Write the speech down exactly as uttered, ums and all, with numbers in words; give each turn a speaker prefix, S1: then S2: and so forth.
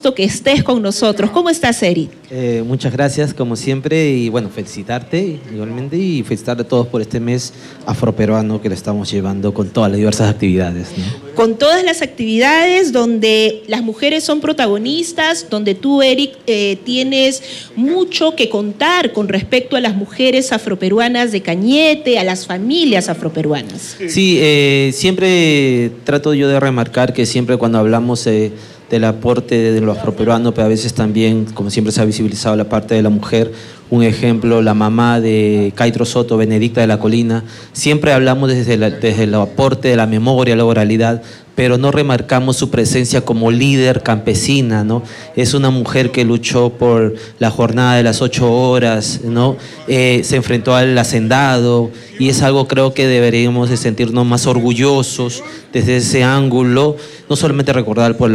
S1: que estés con nosotros. ¿Cómo estás, Eri?
S2: Eh, muchas gracias, como siempre, y bueno, felicitarte igualmente y felicitar a todos por este mes afroperuano que lo estamos llevando con todas las diversas actividades, ¿no?
S1: Con todas las actividades donde las mujeres son protagonistas, donde tú, Eric, eh, tienes mucho que contar con respecto a las mujeres afroperuanas de Cañete, a las familias afroperuanas.
S2: Sí, eh, siempre trato yo de remarcar que siempre cuando hablamos eh, del aporte de lo afroperuano, pero a veces también, como siempre se ha visibilizado la parte de la mujer, un ejemplo, la mamá de Caitro Soto, Benedicta de la Colina, siempre hablamos desde, la, desde el aporte de la memoria, la oralidad, pero no remarcamos su presencia como líder campesina, ¿no? Es una mujer que luchó por la jornada de las ocho horas, ¿no? Eh, se enfrentó al hacendado y es algo creo que deberíamos de sentirnos más orgullosos desde ese ángulo, no solamente recordar por